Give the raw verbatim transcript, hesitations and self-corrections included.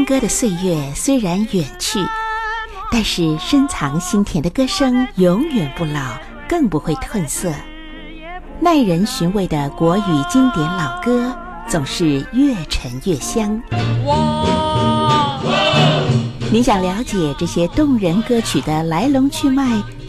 唱歌的岁月虽然远去，但是深藏心田的歌声永远不老，更不会褪色。耐人寻味的国语经典老歌，总是越陈越香。您想了解这些动人歌曲的来龙去脉，